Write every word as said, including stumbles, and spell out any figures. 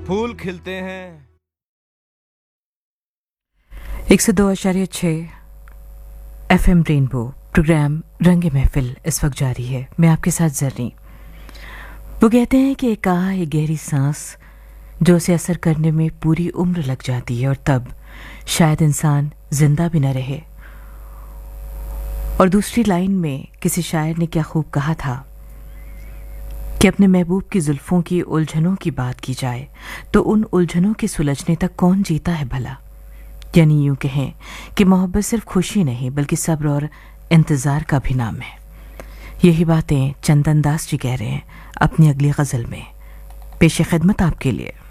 फूल खिलते हैं। एक सौ दो आशार्य छः एफ एम रेनबो प्रोग्राम रंगे महफिल इस वक्त जारी है। मैं आपके साथ जर्नी। वो कहते हैं कि एक आह, एक गहरी सांस जो उसे असर करने में पूरी उम्र लग जाती है और तब शायद इंसान जिंदा भी न रहे। और दूसरी लाइन में किसी शायर ने क्या खूब कहा था कि अपने महबूब की जुल्फों की उलझनों की बात की जाए तो उन उलझनों के सुलझने तक कौन जीता है भला। यानी यूं कहें कि मोहब्बत सिर्फ खुशी नहीं बल्कि सब्र और इंतज़ार का भी नाम है। यही बातें चंदन दास जी कह रहे हैं अपनी अगली गज़ल में। पेश खिदमत आपके लिए।